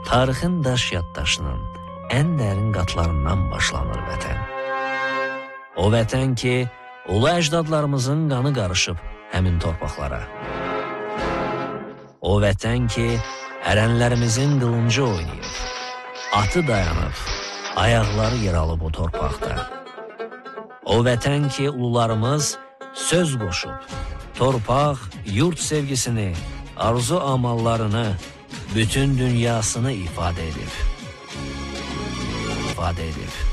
tarixin daş yaddaşının ən dərin qatlarından başlanır vətən. O vətən ki, ulu əcdadlarımızın qanı qarışıb həmin torpaqlara. O vətən ki, ərənlərimizin qılıncı oynayıb, atı dayanıb, ayaqları yer alıb o torpaqda. O vətən ki, ulularımız söz qoşub, torpaq, yurt sevgisini, arzu amallarını, bütün dünyasını ifadə edib.